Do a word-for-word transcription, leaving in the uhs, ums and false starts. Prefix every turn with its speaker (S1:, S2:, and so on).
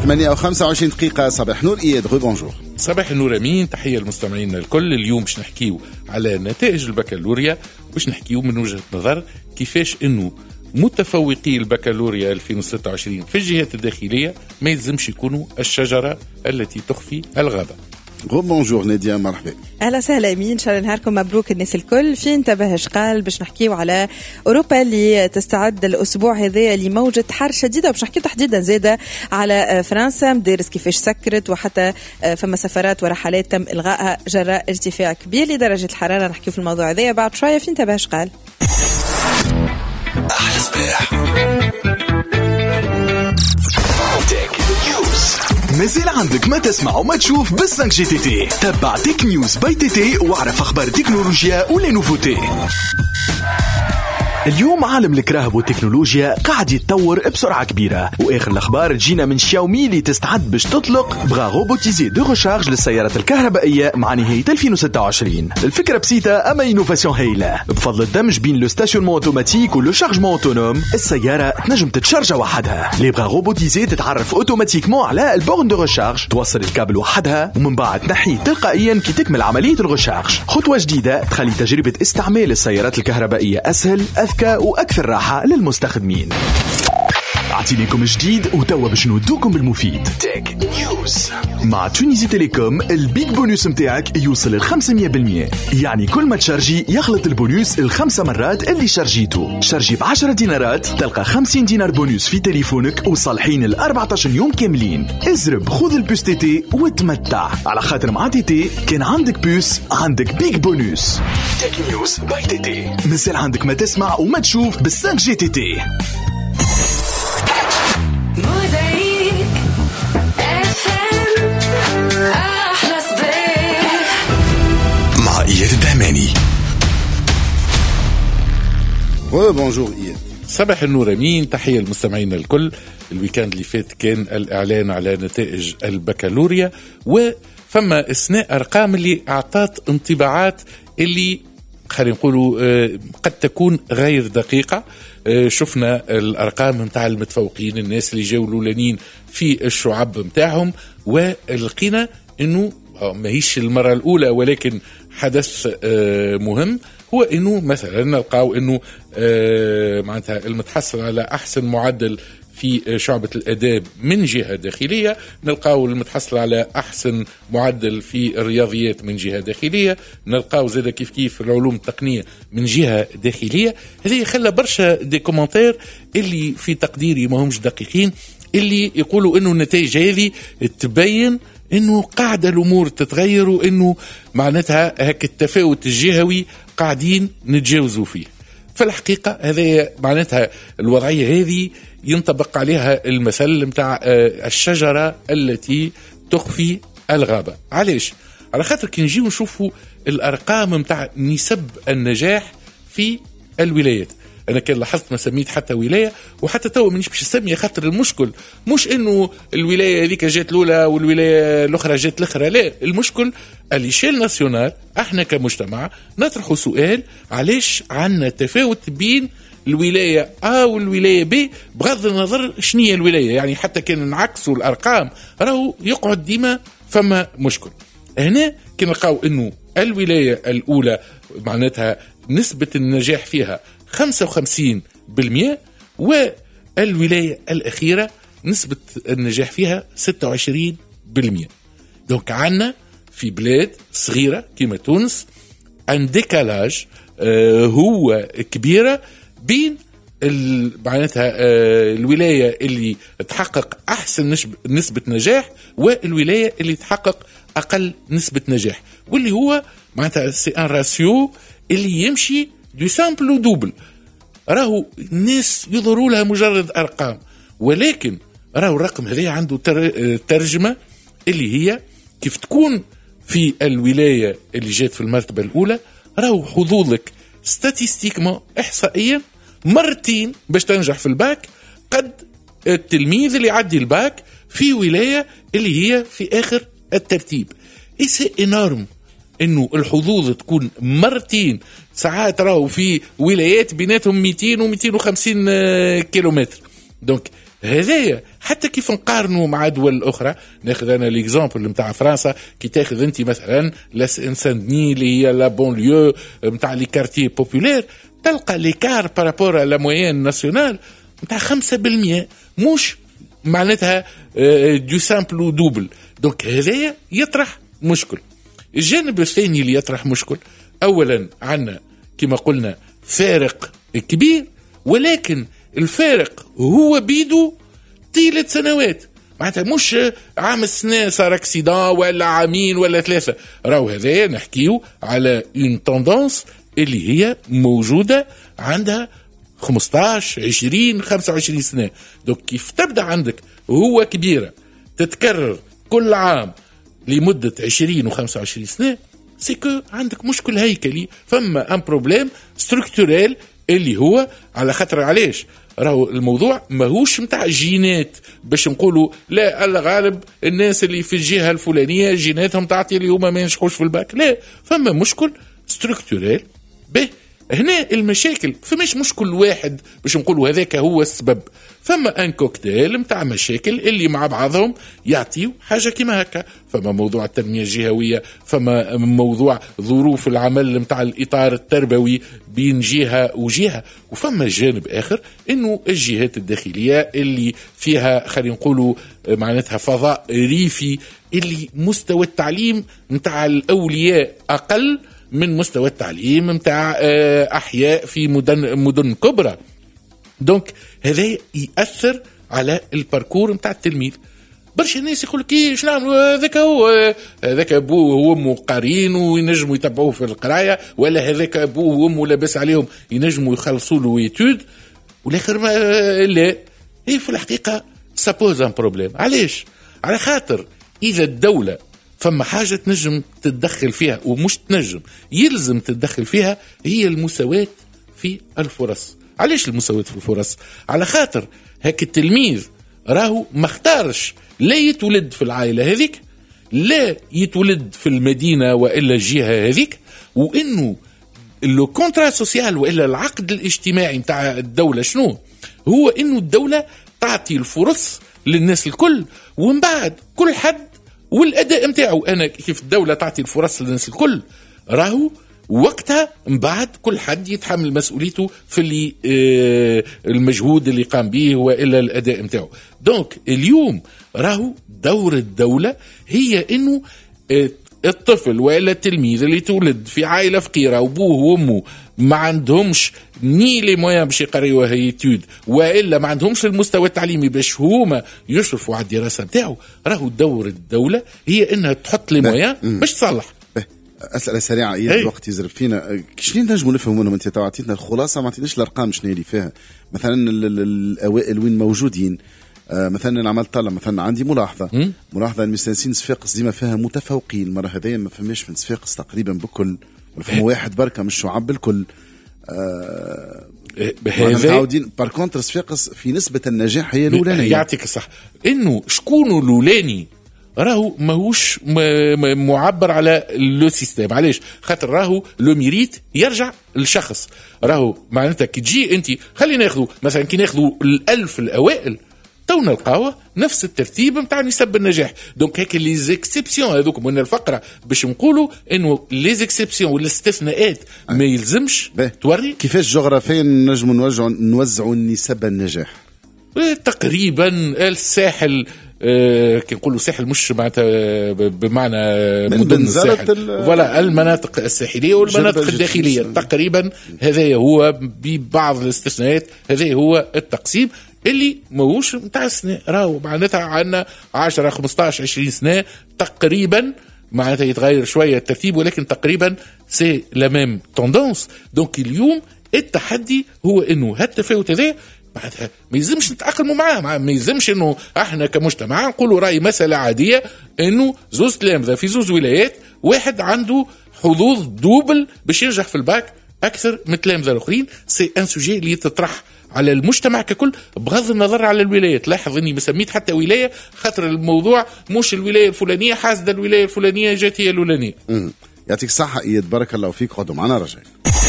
S1: ثمانية وخمسة وعشرين دقيقة. صباح نور إياد. غو بونجور.
S2: صباح النور أمين. تحية لمستمعينا الكل. اليوم باش نحكيو على نتائج البكالوريا، باش نحكيو من وجهة نظر كيفاش إنه متفوقي البكالوريا ألفين وستة وعشرين في الجهات الداخلية ما يلزمش يكونوا الشجرة التي تخفي الغابة.
S1: غو بونجور نادية، مرحبا.
S3: اهلا وسهلا امين، ان شاء الله نهاركم مبروك الناس الكل. في انتبه قال باش نحكيو على اوروبا اللي تستعد الاسبوع هذا لموجه حر شديده، باش نحكيو تحديدا زاده على فرنسا، مدارس كيفاش سكرت، وحتى فما سفرات ورحلات تم الغائها جراء ارتفاع كبير لدرجه الحراره. نحكيو في الموضوع هذا بعد شويه في انتبه قال.
S4: احلى صباح. مازال عندك ما تسمع وما تشوف بالسانك جي تي تي. تبع تيك نيوز باي تي تي واعرف اخبار التكنولوجيا ولا نوفوتي. اليوم عالم الكراهب والتكنولوجيا قاعد يتطور بسرعة كبيرة، وآخر الأخبار تجينا من شاومي اللي تستعد باش تطلق بغا روبوتيزي دو ريشارج للسيارات الكهربائية مع نهاية ألفين وستة وعشرين. الفكرة بسيطة أما إنوفاسيون هايلة، بفضل الدمج بين لو ستاسيونمون اوتوماتيك ولو شارجمون اوتونوم السيارة تنجم تتشارج وحدها. لي بغا روبوتيزي تتعرف اوتوماتيكمون على البورن دو ريشارج، توصل الكابل وحدها ومن بعد تنحيه تلقائيا كي تكمل عملية الريشارج. خطوة جديدة تخلي تجربة استعمال السيارات الكهربائية أسهل وأكثر راحة للمستخدمين. أعطينيكم جديد وتوا باش نودوكم بالمفيد. تك نيوز مع تونيزي تيليكوم. البيك بونوس متاعك يوصل الخمسمية بالمية، يعني كل ما تشارجي يخلط البونوس الخمسة مرات اللي شارجيته. شارجي بعشرة دينارات تلقى خمسين دينار بونوس في تليفونك وصالحين الأربعتاشر يوم كاملين. ازرب خذ البوس تي تي وتمتع، على خاطر مع تي تي كان عندك بوس عندك بيك بونوس. تك نيوز باي تي تي. مازال عندك ما تسمع وما تشوف بالسانك جي تي تي. مع إياد الدهماني.
S1: غو بونجور إياد.
S2: صباح النور أمين. تحية للمستمعين الكل. الويكاند اللي فات كان الإعلان على نتائج البكالوريا، وفما إثناء أرقام اللي أعطت انطباعات اللي خلينا نقولوا قد تكون غير دقيقة. شفنا الأرقام متاع المتفوقين، الناس اللي جاوا الأولانيين في الشعب متاعهم، ولقينا إنه ما هيش المرة الأولى ولكن حدث مهم، هو إنه مثلا نلقاو إنه معناتها المتحصل على أحسن معدل في شعبة الأداب من جهة داخلية، نلقاو المتحصل على أحسن معدل في الرياضيات من جهة داخلية، نلقاو زيادة كيف كيف العلوم التقنية من جهة داخلية. هذه خلى برشا دي كومنتير اللي في تقديري ما همش دقيقين، اللي يقولوا إنه النتائج هذه تبين إنه قاعدة الأمور تتغير، وإنه معناتها هك التفاوت الجهوي قاعدين نتجاوزوا فيه. في الحقيقة هذا معناتها الوضعية هذه ينطبق عليها المثل متاع الشجرة التي تخفي الغابة. علاش؟ على خاطر كي نجيو نشوفوا الأرقام متاع نسب النجاح في الولايات، أنا كان لاحظت ما سميت حتى ولاية، وحتى تو منيش باش نسمي، خاطر المشكل مش إنه الولاية ذيك جات الأولى والولاية الأخرى جات الأخرى، لا، المشكل الإشيل ناسيونال. احنا كمجتمع نطرحوا سؤال علاش عنا تفاوت بين الولاية A والولاية B بغض النظر شنية الولاية، يعني حتى كان نعكسوا الأرقام راهو يقعد ديما فما مشكل. هنا كي نلقاو إنه الولاية الأولى معناتها نسبة النجاح فيها خمسة وخمسين بالمئة، والولاية الأخيرة نسبة النجاح فيها ستة وعشرين بالمئة. دونك عنا في بلاد صغيرة كما تونس عن ديكالاج آه هو كبيرة بين معناتها آه الولاية اللي تحقق أحسن نسبة نجاح والولاية اللي تحقق أقل نسبة نجاح، واللي هو معناتها سي ان راسيو اللي يمشي دو سامبل ودوبل. راهو الناس يظهروا لها مجرد أرقام، ولكن راهو الرقم هذا عنده ترجمة اللي هي كيف تكون في الولاية اللي جات في المرتبة الأولى، راهو حظوظك ستاتيستيكما إحصائيا مرتين باش تنجح في الباك قد التلميذ اللي يعدي الباك في ولاية اللي هي في آخر الترتيب. إيسي إنارم إنه الحظوظ تكون مرتين، ساعات راهو في ولايات بيناتهم مئتين و مئتين وخمسين كيلومتر. دونك هذايا حتى كيف نقارنوا مع دول اخرى. ناخذ انا ليكزامبل نتاع فرنسا، كي تاخذ انت مثلا لا سان-دني اللي هي لا بونليو نتاع لي كارتيي بوبولير، تلقى ليكار بارابور لا موين ناسيونال نتاع خمسة بالمئة، مش معناتها دو سامبل ودوبل. دونك هذايا يطرح مشكل. الجانب الثاني اللي يطرح مشكل، اولا عندنا كما قلنا فارق كبير، ولكن الفارق هو بيدو طيلة سنوات، معناتها مش عام السنة صار اكسيدان ولا عامين ولا ثلاثة. راهو هذايا نحكيو على اون توندونس اللي هي موجودة عندها خمسطاش عشرين خمسة وعشرين سنة. دوك كيف تبدأ عندك هو كبيرة تتكرر كل عام لمدة عشرين وخمسة وعشرين سنة، سيكو عندك مشكل هيكلي، فما ان بروبليم ستركتوريل اللي هو على خطر. علاش؟ راهو الموضوع ماهوش متاع جينات باش نقولوا لا الغالب الناس اللي في الجهة الفلانية جيناتهم تعطي اللي هما ما ينجحوش في الباك، لا، فما مشكل ستركتوريل. به هنا المشاكل فماش مشكل واحد باش نقولوا هذاك هو السبب، فما ان كوكتيل متاع مشاكل اللي مع بعضهم يعطيو حاجه كيما هكا. فما موضوع التنميه الجهويه، فما موضوع ظروف العمل متاع الاطار التربوي بين جهه وجهه، وفما جانب اخر انه الجهات الداخليه اللي فيها خلينا نقولوا معناتها فضاء ريفي اللي مستوى التعليم متاع الاولياء اقل من مستوى التعليم متاع أحياء في مدن مدن كبرى. دونك هذا يأثر على الباركور متاع التلميذ. برشا الناس يقول لك ايش نعملوا، هذاك هو هذاك ابوه وامه قارين وينجموا يتبعوه في القرايه، ولا هذاك ابوه وامه لاباس عليهم ينجموا يخلصوا له ويتود، والاخر لا. هي في الحقيقه سابوز ان بروبليم. علاش؟ على خاطر اذا الدوله فما حاجة تنجم تتدخل فيها، ومش تنجم يلزم تتدخل فيها، هي المساواة في الفرص. علاش المساواة في الفرص؟ على خاطر هك التلميذ راهو ما اختارش لا يتولد في العائلة هذيك، لا يتولد في المدينة وإلا الجهة هذيك، وإنه اللو كونترا سوسيال وإلا العقد الاجتماعي متاع الدولة شنو هو؟ إنه الدولة تعطي الفرص للناس الكل، ومن بعد كل حد والأداء متاعه. أنا كيف الدولة تعطي الفرص للناس الكل، راهو وقتها من بعد كل حد يتحمل مسؤوليته في اللي آه المجهود اللي قام به وإلا الأداء متاعه. دونك اليوم راهو دور الدولة هي إنه آه الطفل وإلا التلميذ اللي تولد في عائلة فقيرة وبوه وأمه ما عندهمش ني لي مويان باش يقريوا هيتود، وإلا ما عندهمش المستوى التعليمي باش هما يشرفوا على الدراسة نتاعو، راهو دور الدولة هي إنها تحط لي مويان باش تصلح.
S1: أسئلة سريعة إيه الوقت يزرب فينا. شنو نجموا نفهموا منهم؟ أنت تعطيتنا الخلاصة، ما عطيناش الأرقام شنو اللي فيها. مثلا الأوائل وين موجودين، آه مثلا عملت طلع مثلا عندي ملاحظة م? ملاحظة المستانسين صفاقس ديما فيها متفوقين، المرة هذيا ما فهمش من صفاقس تقريبا بكل، فما واحد بركة مش شعب بالكل. آه متعودين باركونتر صفاقس في نسبة النجاح هي الأولانية.
S2: يعطيك الصح إنه شكونه الأولاني راهو ماهوش معبر على لو سيستم. علاش؟ خاطر راهو لو ميريت يرجع للشخص. راهو معناتها كي تجي انت خلينا ناخذوا مثلا كي ناخذوا الألف الأوائل تو نلقاوه نفس الترتيب نتاع نسب النجاح. دونك هيك لي زيكسيبسيون هذوك من الفقره باش نقولوا انه لي زيكسيبسيون والاستثناءات ما يلزمش توري
S1: كيفاش جغرافيا نجموا نوزعوا نوزعوا نسب النجاح.
S2: تقريبا الساحل أه كي نقولوا ساحل مش معناتها بمعنى مدن الساحل، ولا المناطق الساحليه والمناطق الداخليه تقريبا هذا هو ببعض الاستثناءات. هذا هو التقسيم اللي موش متاع السنة. راهو معناتها عندنا عشرة خمسطاش عشرين سنة تقريبا، معناتها يتغير شوية الترتيب ولكن تقريبا سي لا ميم توندونس. دونك اليوم التحدي هو انه هالتفاوت هذا معناتها ما يلزمش نتأقلموا معاه، ما يلزمش انه احنا كمجتمع نقولوا راي مسألة عادية انه زوز تلامذة في زوز ولايات واحد عنده حظوظ دوبل باش ينجح في الباك اكثر من التلامذة الاخرين. سي ان سوجي اللي تطرح على المجتمع ككل بغض النظر على الولايات. لاحظ اني مسميت حتى ولايه خاطر الموضوع مش الولايه الفلانيه حاسده الولايه الفلانيه جات هي الاولانيه.
S1: يعطيك الصحه اياد، بارك الله فيك. قعدوا معنا رجعين.